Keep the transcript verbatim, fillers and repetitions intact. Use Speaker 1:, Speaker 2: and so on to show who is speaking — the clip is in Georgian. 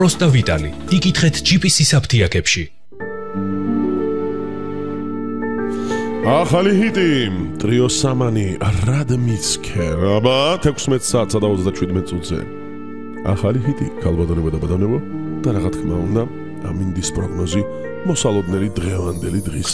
Speaker 1: პროსტა ვიტალი. იკითხეთ ჯი-პი-სის აფთიაქებში.
Speaker 2: ახალი ჰიტი ტრიო სამანი რად მიცქერ აბა თექვსმეტ საათსა და ოცდაშვიდმეტ წუთზე ახალი ჰიტი ქალბატონებო და ბატონებო და რა თქმა უნდა ამინდის პროგნოზი მოსალოდნელი დღევანდელი დღის